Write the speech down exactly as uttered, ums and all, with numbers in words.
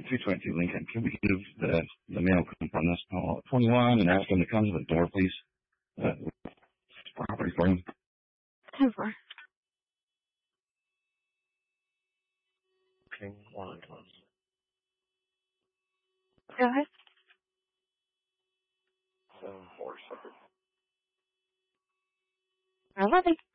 two twenty-two Lincoln. Can we give the, the male from this call twenty-one and ask him to come to the door, please? Uh, property for him. ten four. King one. Go ahead. Seven four seven. eleven.